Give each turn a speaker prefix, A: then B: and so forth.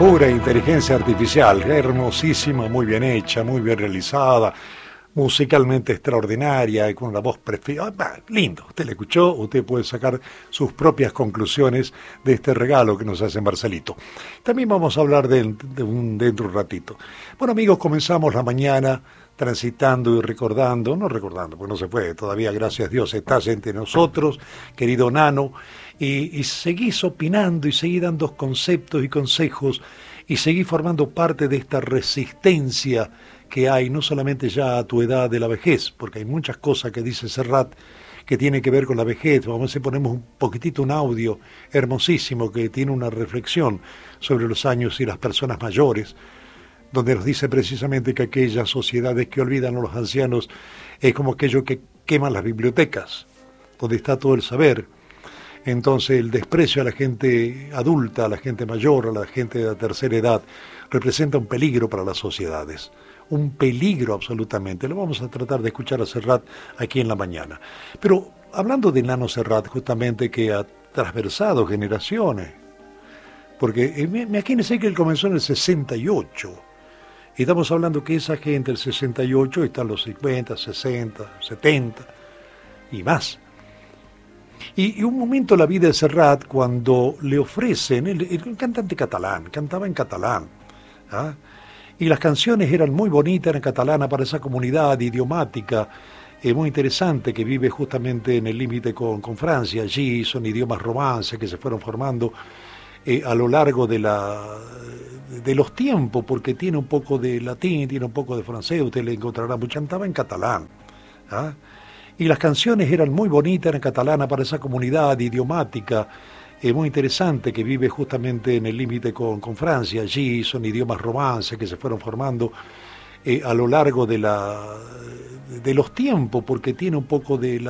A: Pura inteligencia artificial, hermosísima, muy bien hecha, muy bien realizada, musicalmente extraordinaria y con una voz lindo. Usted la escuchó, usted puede sacar sus propias conclusiones de este regalo que nos hace Marcelito. También vamos a hablar dentro de un ratito. Bueno, amigos, comenzamos la mañana transitando y recordando, no recordando, porque no se puede, todavía, gracias a Dios, estás entre nosotros, querido Nano, y seguís opinando y seguís dando conceptos y consejos y seguís formando parte de esta resistencia que hay, no solamente ya a tu edad de la vejez, porque hay muchas cosas que dice Serrat que tienen que ver con la vejez. Vamos a ver si ponemos un poquitito un audio hermosísimo que tiene una reflexión sobre los años y las personas mayores, donde nos dice precisamente que aquellas sociedades que olvidan a los ancianos es como aquello que queman las bibliotecas, donde está todo el saber. Entonces el desprecio a la gente adulta, a la gente mayor, a la gente de la tercera edad, representa un peligro para las sociedades, un peligro absolutamente. Lo vamos a tratar de escuchar a Serrat aquí en la mañana. Pero hablando de Nano Serrat, justamente, que ha transversado generaciones, porque imagínense que él comenzó en el 68, y estamos hablando que esa gente, el 68, está en los 50, 60, 70 y más. Y un momento en la vida de Serrat, cuando le ofrecen, el cantante catalán, cantaba en catalán, ¿ah? Y las canciones eran muy bonitas, eran catalanas para esa comunidad idiomática, muy interesante, que vive justamente en el límite con Francia. Allí son idiomas romances que se fueron formando a lo largo de los tiempos, porque tiene un poco de latín, tiene un poco de francés, usted le encontrará, mucho cantaba en catalán, ¿ah? Y las canciones eran muy bonitas, eran catalanas para esa comunidad idiomática, muy interesante, que vive justamente en el límite con Francia. Allí son idiomas romances que se fueron formando a lo largo de los tiempos, porque tiene un poco de